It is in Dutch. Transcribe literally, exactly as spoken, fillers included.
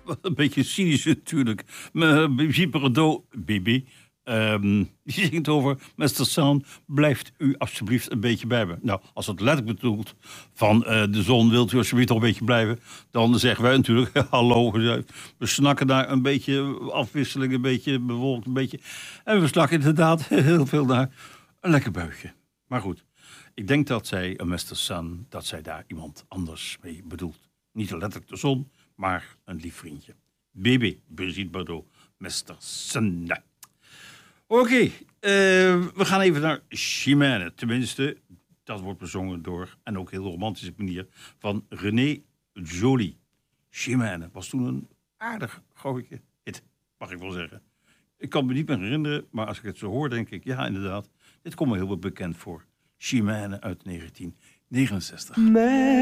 een beetje cynisch natuurlijk. Brigitte Bardot, Bibi, um, die zingt over... mister Sun, blijft u alsjeblieft een beetje bij me. Nou, als het letterlijk bedoelt van uh, de zon... wilt u alsjeblieft nog een beetje blijven... dan zeggen wij natuurlijk, hallo, we snakken naar een beetje afwisseling... een beetje bewolkt, een beetje... en we snakken inderdaad heel veel naar een lekker buitje. Maar goed, ik denk dat zij, een mister Sun... dat zij daar iemand anders mee bedoelt. Niet letterlijk de zon, maar een lief vriendje. B B, Brigitte Bardot, mister Sun. Oké, okay, uh, we gaan even naar Chimène. Tenminste, dat wordt bezongen door, en ook heel romantische manier, van René Joly. Chimène was toen een aardig gooitje hit, mag ik wel zeggen. Ik kan me niet meer herinneren, maar als ik het zo hoor, denk ik, ja, inderdaad, dit komt me heel wat bekend voor. Chimène uit negentien negenenzestig. Nee.